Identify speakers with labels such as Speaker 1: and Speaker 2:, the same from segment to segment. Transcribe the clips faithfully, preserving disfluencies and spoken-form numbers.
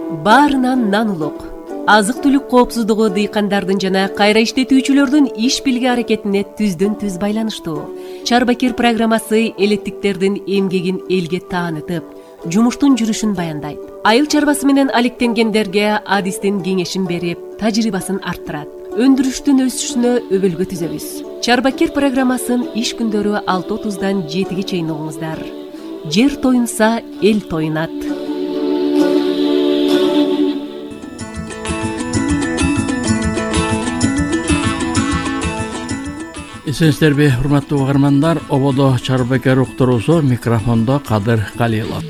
Speaker 1: Баарынан нан улук. Азык-түлүк коопсуздугу дыйкандардын жана кайра иштетүүчүлөрдүн иш билги аракетине түздөн түз байланыштуу. Чарбакер программасы элеттиктердин эмгегин элге таанытып, жумуштун жүрүшүн баяндайт. Айыл чарбасы менен алектенгендерге адистин кеңешин берип, тажрыйбасын арттырат. Өндүрүштүн өсүшүнө өбөлгө түзөбүз. Чарбакер программасын иш күндөрү алты отуздан жетиге чейин угуңуздар. Жер тоюнса, эл тоюнат.
Speaker 2: Эсенсиздерби, урматтуу угармандар, ободо Чарбакер уктуруусу, микрофондо Кадыр Калилов.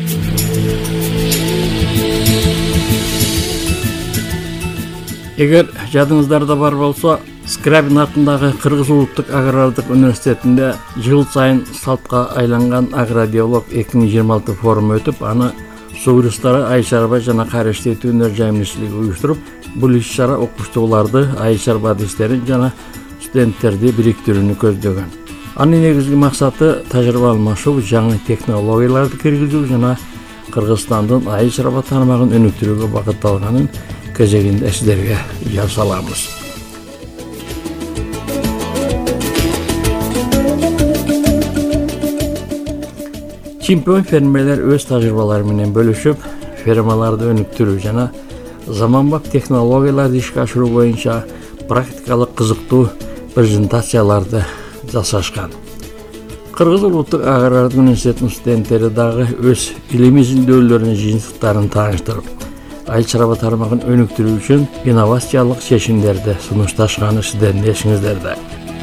Speaker 2: Эгер жадыңыздарда бар болсо, Скрабин атындагы Кыргыз улуттук агрардык университетинде жыл сайын салтка айланган агродиалог эки миң жыйырма алты форуму өтүп, аны сууристары айыл чарба жана кайра иштетүү өнөр жайымдуулугу уюштуруп, бул иш-чара окуучуларды, айыл чарба адистерин жана студенттерди бириктирүүнү көздөгөн. Анын негизги максаты тажрыйба алмашуу, жаңы технологияларды киргизүү жана Кыргызстандын айыл чарба тармагын өнүктүрүүгө багытталганын кезегинде сиздерге жар салабыз. Чемпион фермерлер өз тажрыйбалары менен бөлүшүп, фермаларды өнүктүрүү жана заманбап технологияларды ишке ашыруу боюнча практикалык кызыктуу презентацияларды жасашкан. Кыргыз улуттук агрардык университетинин студенттери дагы өз илимий изилдөөлөрүнүн жыйынтыктарын тааныштырып, айыл чарба тармагын өнүктүрүү үчүн инновациялык чечимдерди сунушташканы сиздердин эсиңиздерде.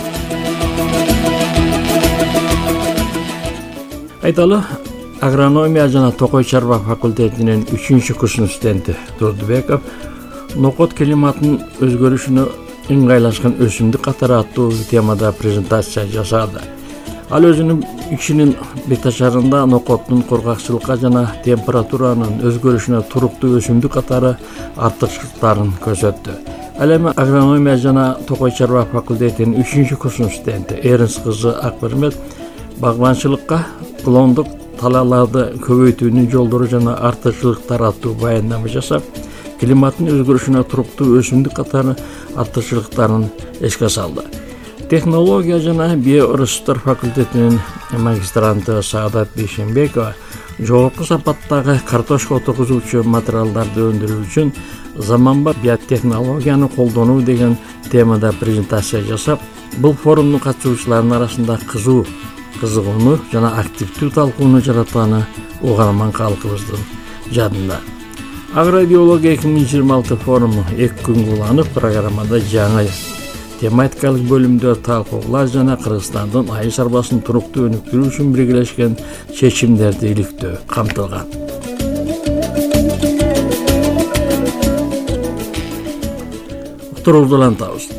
Speaker 2: Айталы, агрономия жана токой чарба факультетинин үчүнчү курсунун студенти Турдубеков нокот климаттын өзгөрүшүнө ыңгайлашкан өсүмдүк катары аттуу темада презентация жасады. Ал өзүнүн ишинин бетачарында нокоттун кургакчылыкка жана температуранын өзгөрүшүнө туруктуу өсүмдүк катары артыкчылыктарын көрсөттү. Ал эми агрономия жана токой чарба факультетинин үчүнчү курсунун студенти Эринс кызы Акбермет багбанчылыкка клондук талааларды көбөйтүүнүн жолдору жана артыкчылыктары аттуу баяндама жасап, климаттын өзгөрүшүнө туруктуу өсүмдүк катары артыкчылыктарын эске салды. Технология жана биоресурстар факультетинин магистранты Саадат Бейшенбекова жогорку сапаттагы картошка отургузуучу материалдарды өндүрүү үчүн заманбап биотехнологияны колдонуу деген темада презентация жасап, бул форумдун катышуучуларынын арасында кызуу кызыгууну жана активдүү талкууну жаратканы угарман калкыбыздын жадында. Агробиология эки миң жыйырма алты форуму эки күнгө уланып, программада жаңы тематикалык бөлүмдө талкуулар жана Кыргызстандын айыл чарбасын туруктуу өнүктүрүү үчүн биргелешкен чечимдерди иликтөө камтылган. Уктуруубузду улантабыз.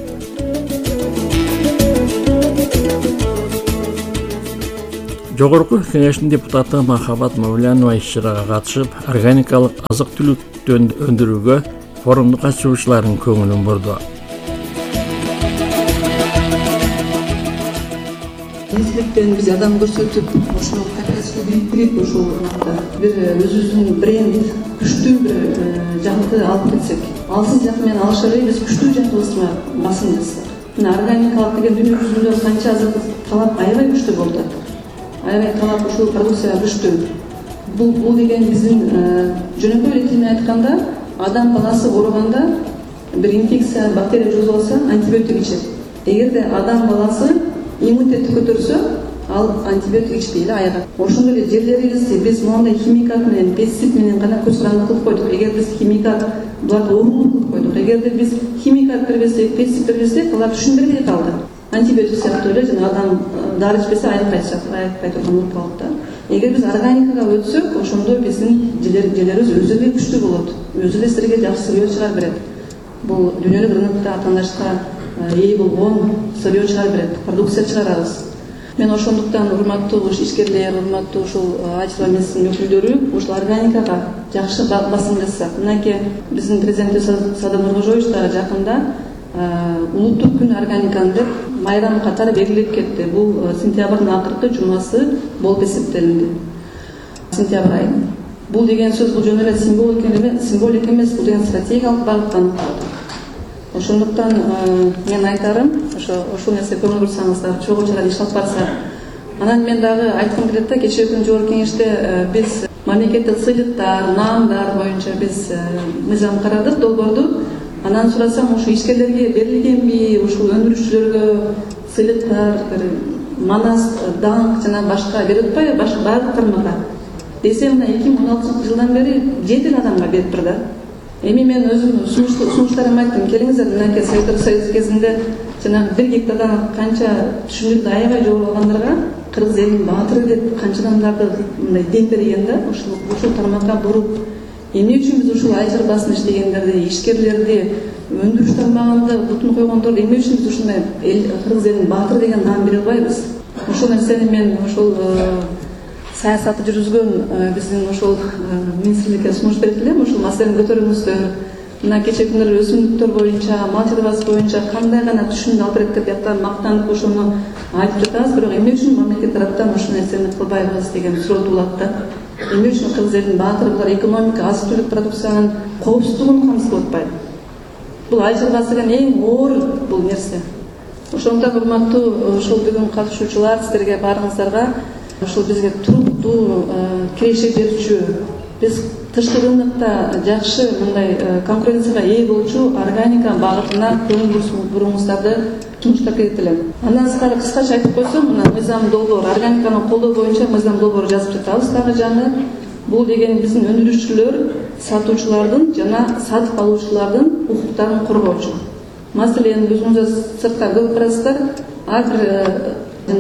Speaker 2: Жогорку кеңештин депутаты Махабат Мавлянова иш-чарага катышып, органикалык азык-түлүктү өндүрүүгө форумдун катышуучуларынын көңүлүн бурду.
Speaker 3: Эсиликтен биз адам көрсөтүп, ошол капаситет бириктирип, ошол бир өзүбүздүн бренд, күчтүү бир жакты алып келсек, алсын жакы менен алыша элек биз күчтүү жактыбызга басым жасасак. Мына органикалык деген дүйнө жүзүндө канча азык талап аябай күчтүү болду. Аябай талап ушул продукция күчтүү. Бул бул деген биздин жөнөкөй эле тил менен айтканда, адам баласы ооруганда бир инфекция, бактерия жугузуп алса, антибиотик ичет. Эгерде адам баласы иммунитетти көтөрсө, ал антибиотик ичпей эле айыгат. Ошондой эле жерлерибизди биз моундай химикат менен, пестицид менен гана көз каранды кылып койдук. Эгер биз химикат буларды оорукулуу кылып койдук. Эгерде биз химикат бербесек, пестицид бербесек, алар түшүндүрбөй калды. Антибиотик сыяктуу эле жана адам дары ичпесе айыкпай айыкпай турган болуп калат да. Эгер биз органикага өтсөк, ошондо биздин жерлерибиз өзү эле күчтүү болот. Өзү эле силерге жакшы сырьё чыгарып берет. Бул дүйнөлүк рынокто атаандашка ээ болгон сырьё чыгарып берет, продукция чыгарабыз. Мен ошондуктан урматтуу ишкерлер, урматтуу ушул айыл чарба министринин өкүлдөрү ушул органикага жакшы басым жасап, мынакей биздин президент Садыр Нуркожоевич дагы жакында улуттук күн органиканы деп майрам катары белгилеп кетти. Бул сентябрдын акыркы жумасы болуп эсептелинди. Сентябрь айы. Бул деген сөз бул жөн эле символика эмес, символика эмес, бул деген стратегиялык багытта аныкталды. Ошондуктан мен айтарым, ошо ошол нерсе көңүл бурсаңыздар, чогуу иш алып барса. Анан мен дагы айткым келет да, кечээ күн жогорку кеңеште биз мамлекеттик сыйлыктар, наамдар боюнча биз мыйзам карадык, долбоорду. Анан сурасам, ушу ишкерлерге берилгенби, ушул өндүрүүчүлөргө сыйлыктар, манас, даңк жана башка берип атпайбы, башка баардык тармакка. Десе мына эки миң он алтынчы жылдан бери жети адамга берип тур да. Эми мен өзүм сунуштарымды айттым, келиңиздер, мынакей Совет Союзу кезинде жанагы бир гектардан канча түшүнүктүү аябай жогору алгандарга кыргыз элинин баатыры деп канча адамдарды мындай дем берген да, ушул ушул тармакка буруп, эмне үчүн биз ушул ай чарбасын иштегендерди, ишкерлерди, өндүрүш тармагында бутун койгондорду эмне үчүн биз ушундай кыргыз элинин баатыры деген наам бере албайбыз? Ошол нерсени мен ошол саясатты жүргүзгөн биздин ошол министрликке сунуш берип элем, ушул маселени көтөрүүбүздө. Мына кечээ күндөр өсүмдүктөр боюнча, мал чарбасы боюнча кандай гана түшүмдү алып берет деп биякта мактанып ошону айтып жатабыз, бирок эмне үчүн мамлекет тараптан ушул нерсени кылбайбыз деген суроо туулат да. Эмне үчүн кыргыз элинин баатыры булар экономика, азык-түлүк продукциянын коопсуздугун камсыз кылып атпайбы? Бул ай чарбасы деген эң оор бул нерсе. Ошондон урматтуу ошол бүгүн катышуучулар, сиздерге баарыңыздарга ошол бизге туруктуу киреши берүүчү, биз тышкы рынокто жакшы мындай конкуренцияга ээ болчу органика багытына көңүл буруңуздарды сунуштап кетет элем. Андан сырткары кыскача айтып койсом, мына мыйзам долбоор, органиканы колдоо боюнча мыйзам долбоор жазып жатабыз дагы жаңы. Бул деген биздин өндүрүүчүлөр, сатуучулардын жана сатып алуучулардын укуктарын коргоочу. Маселен, өзүңүз сыртка көрүп барасыздар, ар бир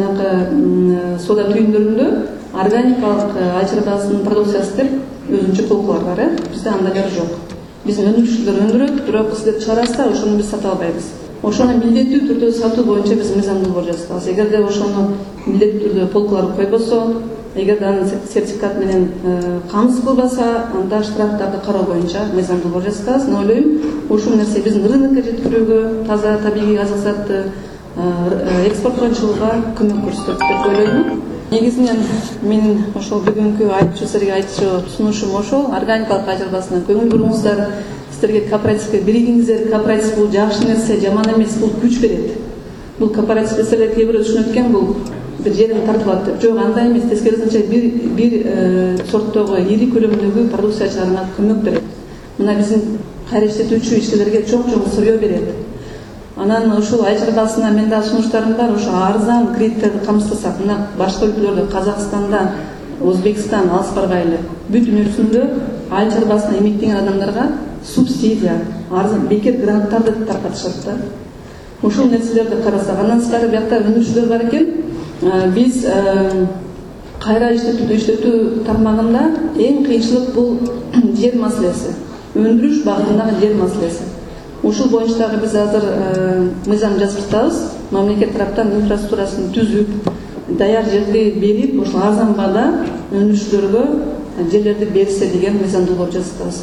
Speaker 3: жанагы сода түйүндөрүндө органикалык ай чарбасынын продукциясы деп өзүнчө полкалар бар, э? Бизде андайлар жок. Биздин өндүрүүчүлөр өндүрөт, бирок сиздер чыгарасыздар, ошону биз сата албайбыз. Ошону милдеттүү түрдө сатуу боюнча биз мыйзам долбоор жазабыз. Эгерде ошону милдеттүү түрдө полкалар койбосо, эгерде анын сертификат менен камсыз кылбаса, анда штрафтарды кароо боюнча мыйзам долбоор жазабыз. Мен ойлойм, ушул нерсе биздин рынокко жеткирүүгө, таза табигый азык затты экспортко чыгууга көмөк көрсөтөт деп ойлойм. Негизинен мен ошол бүгүнкү айтчу сиздерге айтчу сунушум ошол, органикалык ай чарбасына көңүл буруңуздар, сиздерге кооперативге биригиңиздер, кооператив бул жакшы нерсе, жаман эмес, бул күч берет. Бул кооператив сиздерге кээ бирөө түшүнөт экен, бул бир жерин тартып алат деп. Жок, андай эмес, тескерисинче бир бир сорттогу ири көлөмдөгү продукция чыгарууга көмөк берет. Мына биздин кайра иштетүүчү ишчилерге чоң-чоң сырьё берет. Анан ошол ай чарбасына мен да сунуштарым бар, ошо арзан кредиттерди камсыздасак, мына башка өлкөлөрдө, Казакстанда, Өзбекстан, алыс баргайлы, бүт дүйнөсүндө ай чарбасына эмгектенген адамдарга субсидия, арзан бекер гранттарды таркатышат да. Ушул нерселерди карасак, андан сырткары биякта өндүрүүчүлөр бар экен. Биз кайра иштетүү иштетүү тармагында эң кыйынчылык бул жер маселеси, өндүрүш багытындагы жер маселеси. Ушул боюнча дагы биз азыр мыйзам жазып жатабыз. Мамлекет тараптан инфраструктурасын түзүп, даяр жерди берип, ошол арзан баада өндүрүүчүлөргө жерлерди берсе деген мыйзам долбоор жазып жатабыз.